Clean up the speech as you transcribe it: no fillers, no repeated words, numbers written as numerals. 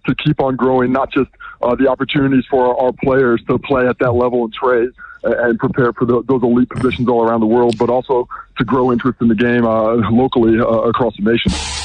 to keep on growing, not just the opportunities for our players to play at that level and trade and prepare for those elite positions all around the world, but also to grow interest in the game locally across the nation.